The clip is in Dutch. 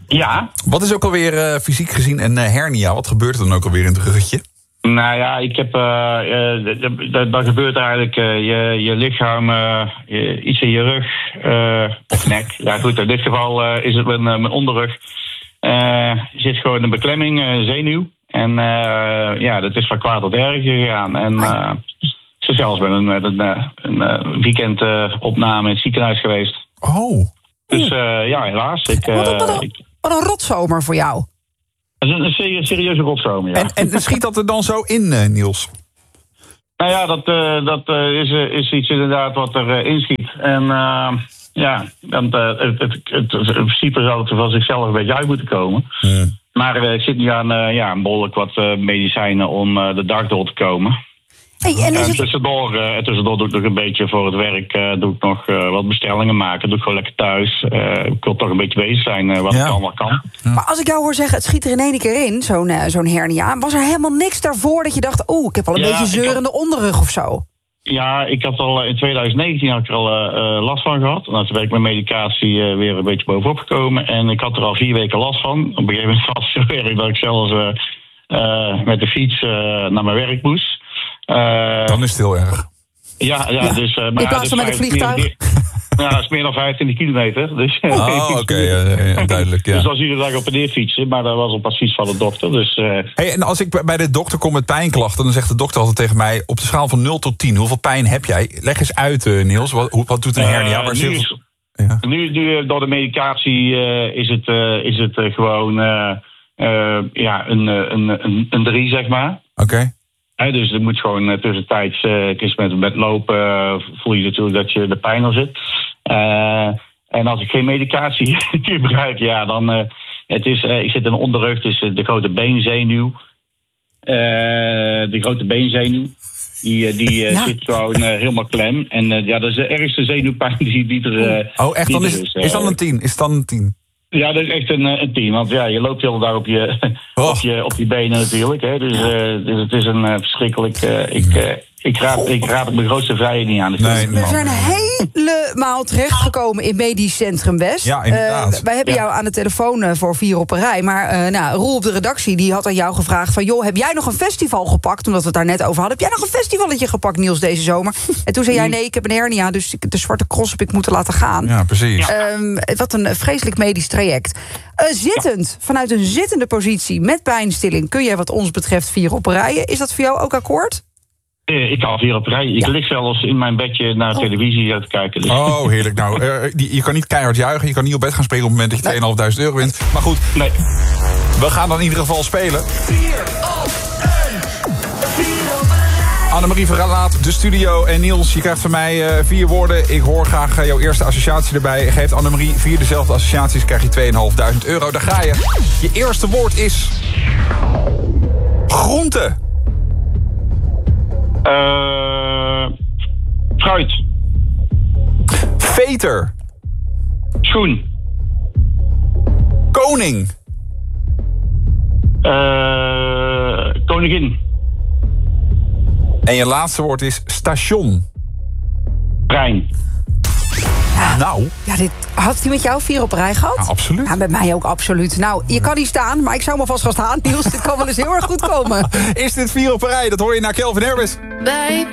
Ja. Wat is ook alweer fysiek gezien een hernia? Wat gebeurt er dan ook alweer in het ruggetje? Nou ja, ik heb. Dat gebeurt eigenlijk. Je lichaam, iets in je rug of nek. Ja, goed, in dit geval is het mijn onderrug. Zit gewoon een beklemming, zenuw. En dat is van kwaad tot erg gegaan. En ze zelfs met een weekendopname in het ziekenhuis geweest. Oh. Dus helaas. Wat een rotzomer voor jou. Dat is een serieuze rotzomer, ja. En schiet dat er dan zo in, Niels? Nou ja, dat is iets inderdaad wat er inschiet. En het principe zou het van zichzelf een beetje uit moeten komen. Hmm. Maar ik zit nu aan een behoorlijk wat medicijnen om de dag door te komen. Hey, en tussendoor doe ik nog een beetje voor het werk. Doe ik nog wat bestellingen maken. Doe ik gewoon lekker thuis. Ik wil toch een beetje bezig zijn wat ik allemaal kan. Maar als ik jou hoor zeggen, het schiet er in één keer in, zo'n hernia. Was er helemaal niks daarvoor dat je dacht, ik heb al een beetje zeurende onderrug of zo? Ja, ik had al in 2019 had ik er al last van gehad. Nou, toen ben ik met medicatie weer een beetje bovenop gekomen. En ik had er al 4 weken last van. Op een gegeven moment was het zo erg dat ik zelfs met de fiets naar mijn werk moest. Dan is het heel erg. Ja. Dus, in plaats van met een vliegtuig? Dat is meer dan 25 kilometer. Dus, duidelijk. Ja. Dus dat was iedere dag op en neer fietsen. Maar dat was op advies van de dokter. Dus, en als ik bij de dokter kom met pijnklachten, dan zegt de dokter altijd tegen mij, op de schaal van 0 tot 10, hoeveel pijn heb jij? Leg eens uit, Niels. Wat doet een hernia? Nu door de medicatie is het gewoon een 3, zeg maar. Oké. Dus het moet gewoon tussentijds, het is met lopen, voel je natuurlijk dat je de pijn al zit. En als ik geen medicatie gebruik, dan ik zit in de onderrug, dus de grote beenzenuw. De grote beenzenuw, die zit gewoon helemaal klem. En dat is de ergste zenuwpijn die er echt? Dan is dan een 10? Is dan een 10? Ja, dat is echt een 10. Want je loopt heel daar op je benen natuurlijk. Hè. Dus het is een verschrikkelijk. Ik raad het mijn grootste vrijheid niet aan. We zijn helemaal terechtgekomen in Medisch Centrum West. Ja, inderdaad. Wij hebben jou aan de telefoon voor 4 op een rij. Maar Roel op de redactie die had aan jou gevraagd van, joh, heb jij nog een festival gepakt? Omdat we het daar net over hadden. Heb jij nog een festivalletje gepakt, Niels, deze zomer? En toen zei jij, nee, ik heb een hernia, dus de Zwarte Cross heb ik moeten laten gaan. Ja, precies. Wat een vreselijk medisch traject. Zittend, vanuit een zittende positie met pijnstilling, kun jij wat ons betreft 4 op een rijden. Is dat voor jou ook akkoord? Ik kan 4 op rij. Ik lig zelfs in mijn bedje naar televisie te kijken. Dus. Oh, heerlijk. Nou, je kan niet keihard juichen. Je kan niet op bed gaan springen op het moment dat je 2.500 euro wint. Maar goed, we gaan dan in ieder geval spelen. 4 op 1. Annemarie verlaat de studio. En Niels, je krijgt van mij 4 woorden. Ik hoor graag jouw eerste associatie erbij. Geeft Annemarie 4 dezelfde associaties, krijg je 2.500 euro. Daar ga je. Je eerste woord is groente. Fruit. Veter. Schoen. Koning. Koningin. En je laatste woord is station. Trein. Ja, had hij met jou 4 op rij gehad? Ja, absoluut. Ja, met mij ook absoluut. Nou, je kan niet staan, maar ik zou me vast gaan staan. Niels, dit kan wel eens heel erg goed komen. Is dit 4 op een rij? Dat hoor je naar Calvin Harris.